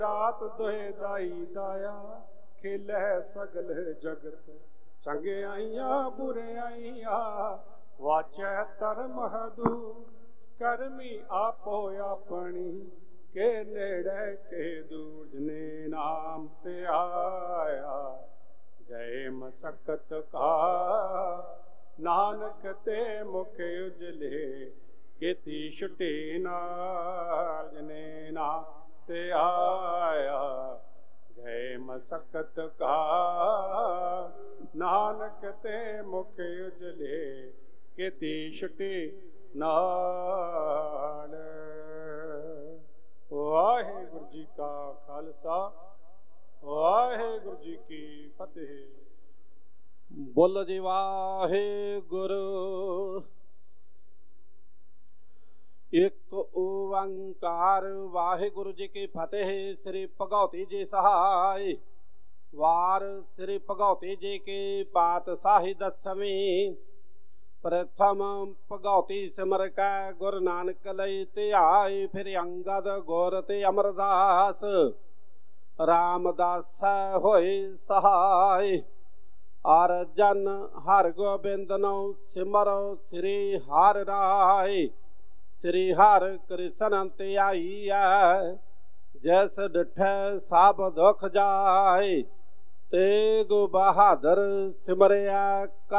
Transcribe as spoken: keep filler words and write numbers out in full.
रात दोहे दाई दाया खेलै सगल जगत चंगे आइया बुरे आइया वाचै धर्म हदू करमी आपो अपनी के नेड़े के दूर जिने नाम ते आया गए मसकत का नानक ते मुख उजले केती छुटी नाल जिने नाम ते आया गए मसकत का नानक ते मुख उजले केती छुटी नाल। वाहिगुरु जी का खालसा वाहिगुरु जी की फतेह। बोलो जी वाहिगुरु। एक ओंकार वाहिगुरु जी की फतेह। श्री भगौती जी सहाय वार श्री भगौती जी की पातशाही दसवीं। प्रथम भगौती सिमर कै गुरु नानक लई ध्याय फिर अंगद गुर ते अमरदास रामदास होए सहाय। और जन हर गोबिंद नौ सिमरो श्री हर राय श्री हर कृष्ण त्याईया जैस डिठै सब दुख जाय तेग बहादुर सिमरिया।